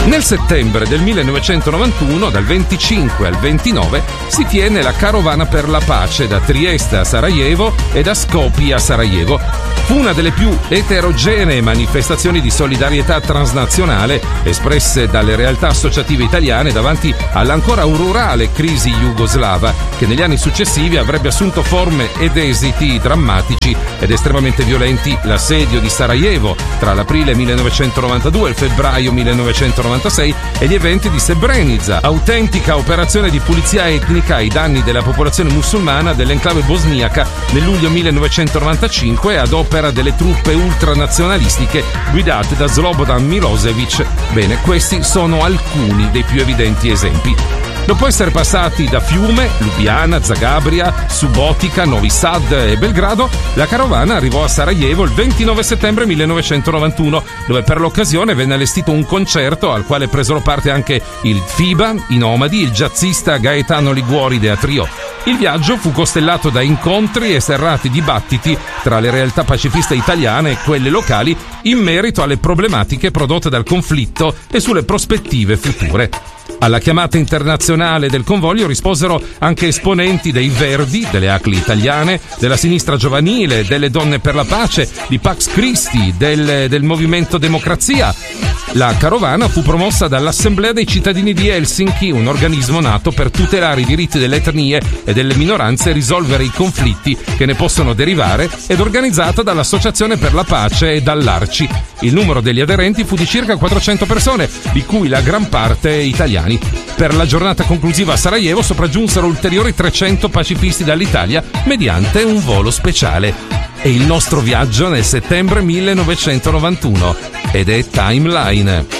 Nel settembre del 1991, dal 25 al 29, si tiene la Carovana per la pace da Trieste a Sarajevo e da Skopje a Sarajevo. Fu una delle più eterogenee manifestazioni di solidarietà transnazionale espresse dalle realtà associative italiane davanti all'ancora rurale crisi jugoslava, che negli anni successivi avrebbe assunto forme ed esiti drammatici ed estremamente violenti. L'assedio di Sarajevo tra l'aprile 1992 e il febbraio 1996 e gli eventi di Srebrenica, autentica operazione di pulizia etnica ai danni della popolazione musulmana dell'enclave bosniaca nel luglio 1995 ad opera delle truppe ultranazionalistiche guidate da Slobodan Milosevic. Bene, questi sono alcuni dei più evidenti esempi. Dopo essere passati da Fiume, Lubiana, Zagabria, Subotica, Novi Sad e Belgrado, la carovana arrivò a Sarajevo il 29 settembre 1991, dove per l'occasione venne allestito un concerto al quale presero parte anche il FIBA, i Nomadi, il jazzista Gaetano Liguori Dea Trio. Il viaggio fu costellato da incontri e serrati dibattiti tra le realtà pacifiste italiane e quelle locali in merito alle problematiche prodotte dal conflitto e sulle prospettive future. Alla chiamata internazionale del convoglio risposero anche esponenti dei Verdi, delle ACLI italiane, della sinistra giovanile, delle Donne per la Pace, di Pax Christi, del Movimento Democrazia. La carovana fu promossa dall'Assemblea dei cittadini di Helsinki, un organismo nato per tutelare i diritti delle etnie e delle minoranze e risolvere i conflitti che ne possono derivare, ed organizzata dall'Associazione per la Pace e dall'Arci. Il numero degli aderenti fu di circa 400 persone, di cui la gran parte italiani. Per la giornata conclusiva a Sarajevo sopraggiunsero ulteriori 300 pacifisti dall'Italia mediante un volo speciale. E il nostro viaggio nel settembre 1991 ed è Timeline.